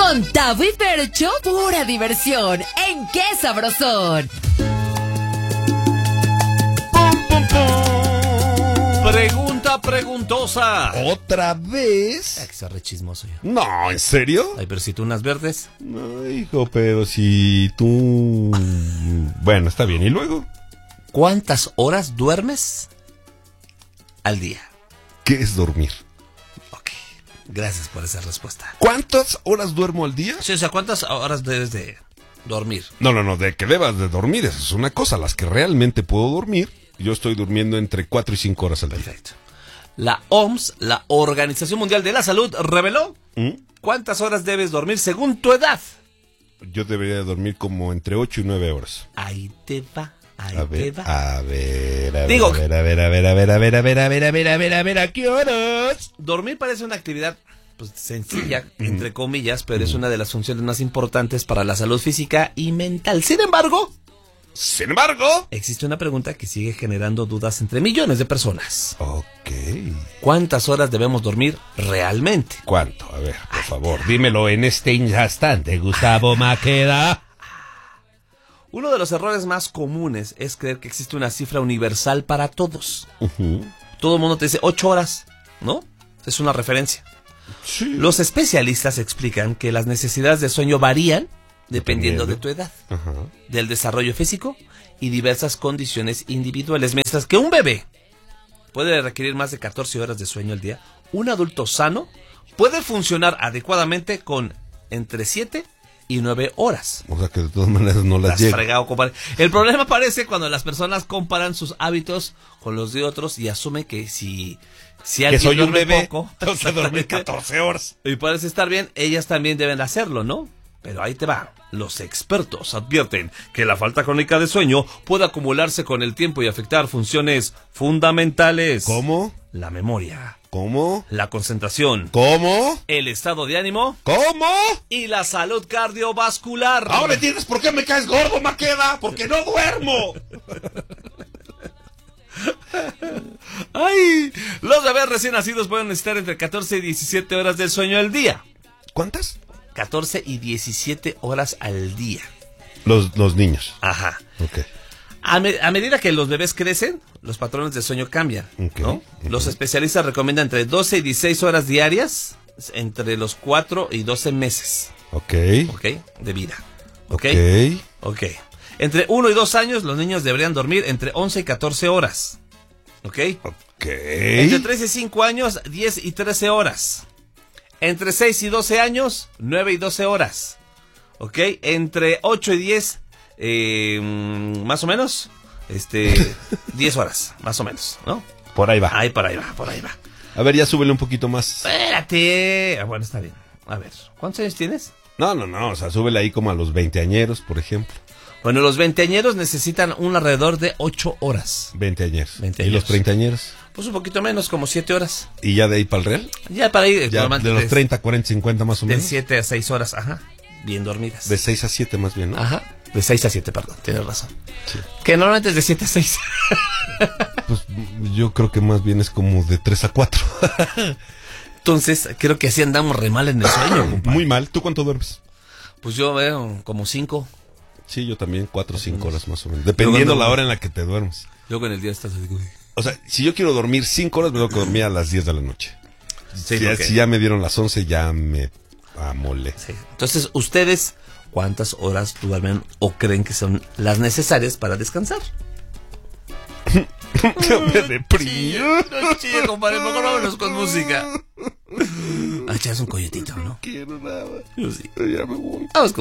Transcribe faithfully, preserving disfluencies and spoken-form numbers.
Con Tavo y Fercho, pura diversión. ¿En qué sabrosón? Pregunta preguntosa. ¿Otra vez? Ay, que sea re chismoso yo. No, ¿en serio? Ay, pero si tú unas verdes. No, hijo, pero si tú... Bueno, está bien. ¿Y luego? ¿Cuántas horas duermes al día? ¿Qué es dormir? Ok, gracias por esa respuesta. ¿Cuántas horas duermo al día? Sí, o sea, ¿cuántas horas debes de dormir? No, no, no, de que debas de dormir, eso es una cosa. Las que realmente puedo dormir, yo estoy durmiendo entre cuatro y cinco horas al día. Perfecto. La O M S, la Organización Mundial de la Salud, reveló ¿Mm? cuántas horas debes dormir según tu edad. Yo debería de dormir como entre ocho y nueve horas. Ahí te va, ahí A te ver, va. a ver, a ver, Digo- a ver, a ver, a ver, a ver, a ver, a ver, a ver, a ver, a ver, a ver, ¿a qué horas? Dormir parece una actividad pues, sencilla, entre comillas, pero es una de las funciones más importantes para la salud física y mental. Sin embargo, Sin embargo... existe una pregunta que sigue generando dudas entre millones de personas. Ok. ¿Cuántas horas debemos dormir realmente? ¿Cuánto? A ver, por favor, dímelo en este instante, Gustavo Maqueda. Uno de los errores más comunes es creer que existe una cifra universal para todos. Uh-huh. Todo el mundo te dice ocho horas, ¿no? Es una referencia. Sí. Los especialistas explican que las necesidades de sueño varían dependiendo de tu edad, Ajá. del desarrollo físico y diversas condiciones individuales. Mientras que un bebé puede requerir más de catorce horas de sueño al día, un adulto sano puede funcionar adecuadamente con entre siete y nueve horas. O sea que de todas maneras no las Las llega. fregado, compadre. El problema aparece cuando las personas comparan sus hábitos con los de otros y asumen que si, si Que alguien soy un duerme bebé, poco, tengo que dormir catorce horas. y parece estar bien, ellas también deben hacerlo, ¿no? Pero ahí te va. Los expertos advierten que la falta crónica de sueño puede acumularse con el tiempo y afectar funciones fundamentales. ¿Cómo? La memoria, ¿Cómo? la concentración, ¿Cómo? el estado de ánimo ¿Cómo? y la salud cardiovascular. Ahora entiendes por qué me caes gordo, Maqueda. Porque no duermo. ¡Ay! Los bebés recién nacidos pueden necesitar entre catorce y diecisiete horas de sueño al día. ¿Cuántas? catorce y diecisiete horas al día. Los, los niños. Ajá. Ok. A, me- a medida que los bebés crecen, los patrones de sueño cambian, Ok, ¿no? ok. Los especialistas recomiendan entre doce y dieciséis horas diarias entre los cuatro y doce meses, Ok. ¿ok? De vida, ¿ok? Ok. Ok. Entre uno y dos años, los niños deberían dormir entre once y catorce horas, ¿ok? Ok. Entre tres y cinco años, diez y trece horas. Entre seis y doce años, nueve y doce horas. ¿Ok? Entre ocho y diez, eh, mm, más o menos, este, diez horas, más o menos, ¿no? Por ahí va. Ahí por ahí va, por ahí va. A ver, ya súbele un poquito más. Espérate. Ah, bueno, está bien. A ver, ¿cuántos años tienes? No, no, no. O sea, súbele ahí como a los veinteañeros, por ejemplo. Bueno, los veinteañeros necesitan un alrededor de ocho horas. Veinteañeros. Veinteañeros. ¿Y los treintañeros? Pues un poquito menos, como siete horas. ¿Y ya de ahí para el real? Ya para ir, Ya normalmente de los de- treinta, cuarenta, cincuenta más o de menos. siete a seis horas, ajá. Bien dormidas. De seis a siete más bien, ¿no? Ajá. De seis a siete, perdón, tienes razón. Sí. Que normalmente es de siete a seis. Pues yo creo que más bien es como de tres a cuatro. Entonces, creo que así andamos re mal en el sueño, compadre. Muy mal. ¿Tú cuánto duermes? Pues yo veo como cinco. Sí, yo también cuatro o cinco horas más o menos. Dependiendo Luego, la hora en la que te duermes. Luego en el día estás así, güey. O sea, si yo quiero dormir cinco horas, me tengo que dormir a las diez de la noche. Sí, si, ya, ok. si ya me dieron las once, ya me amolé. Sí. Entonces, ¿ustedes cuántas horas duermen o creen que son las necesarias para descansar? Ya me deprimo. No chille, compadre, mejor vámonos con música. Ah, echas un coyotito, ¿no? Quiero nada. Yo sí. Ya me voy. Vamos con